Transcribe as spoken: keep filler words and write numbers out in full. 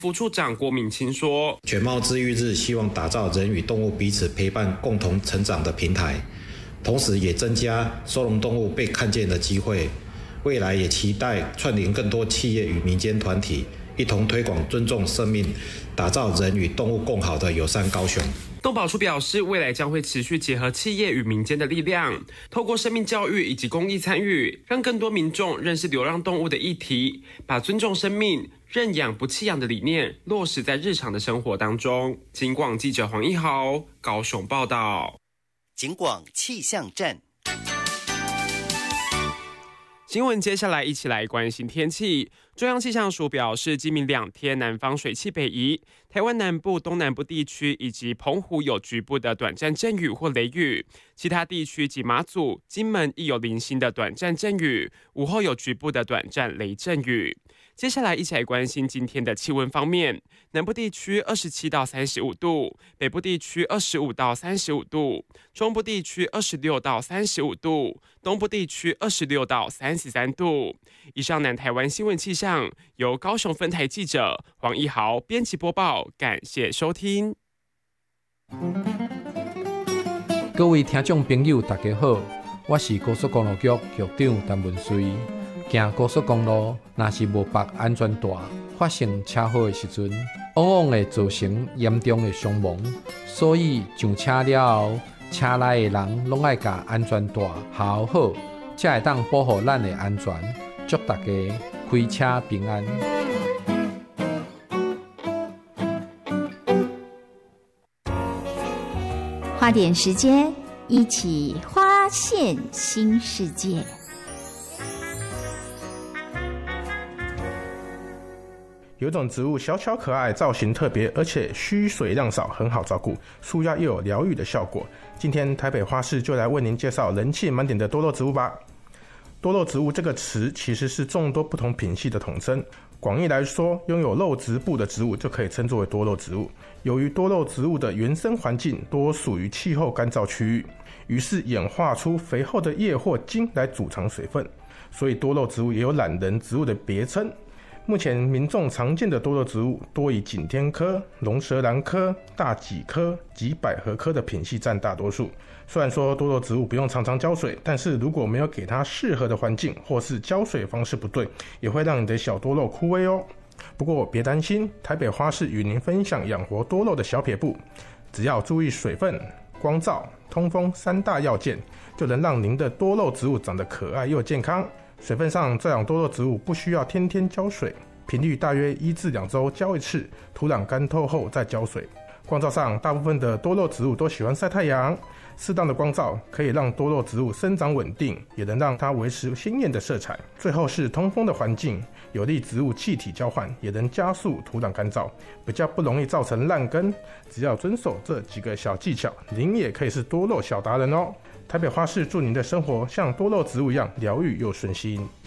副处长郭敏清说：“ 犬猫之育日希望打造人与动物彼此陪伴、共同成长的平台，同时也增加收容动物被看见的机会。未来也期待串联更多企业与民间团体，一同推广尊重生命，打造人与动物共好的友善高雄。” 动保处表示，未来将会持续结合企业与民间的力量，透过生命教育以及公益参与，让更多民众认识流浪动物的议题，把尊重生命、认养不弃养的理念落实在日常的生活当中。警广记者黄一豪高雄报道。 警广气象站。 新闻接下来一起来关心天气。中央气象署表示，今明两天南方水汽北移，台湾南部、东南部地区以及澎湖有局部的短暂阵雨或雷雨，其他地区及马祖、金门亦有零星的短暂阵雨，午后有局部的短暂雷阵雨。接下来一起来关心今天的气温方面，南部地区二十七到三十五度，北部地区二十五到三十五度，中部地区二十六到三十五度，东部地区二十六到三十三度。以上南台湾新闻气象由高雄分台记者黄一豪编辑播报，感谢收听。 各位听众朋友大家好，我是高速公路局局长陈文水。行高速公路，若是无绑安全带，发生车祸的时阵，往往会造成严重的伤亡。所以上车了后，车内的人拢爱把安全带系好，才会当保护咱的安全。祝大家开车平安。 花点时间，一起发现新世界。 有种植物小巧可爱，造型特别，而且需水量少，很好照顾，舒压又有疗愈的效果。今天台北花市就来为您介绍人气满点的多肉植物吧。多肉植物这个词其实是众多不同品系的统称，广义来说，拥有肉质部的植物就可以称作为多肉植物。由于多肉植物的原生环境多属于气候干燥区域，于是演化出肥厚的叶或茎来储藏水分，所以多肉植物也有懒人植物的别称。目前民众常见的多肉植物多以景天科、龙舌兰科、大戟科及百合科的品系占大多数。虽然说多肉植物不用常常浇水，但是如果没有给它适合的环境，或是浇水方式不对，也会让你的小多肉枯萎哦。不过别担心，台北花市与您分享养活多肉的小撇步，只要注意水分、光照、通风三大要件，就能让您的多肉植物长得可爱又健康。水分上，这养多肉植物不需要天天浇水，频率大约一至两周浇一次，土壤干透后再浇水。光照上，大部分的多肉植物都喜欢晒太阳，适当的光照可以让多肉植物生长稳定，也能让它维持鲜艳的色彩。最后是通风的环境，有利植物气体交换，也能加速土壤干燥，比较不容易造成烂根。只要遵守这几个小技巧，您也可以是多肉小达人哦。台北花市祝您的生活像多肉植物一样疗愈又顺心。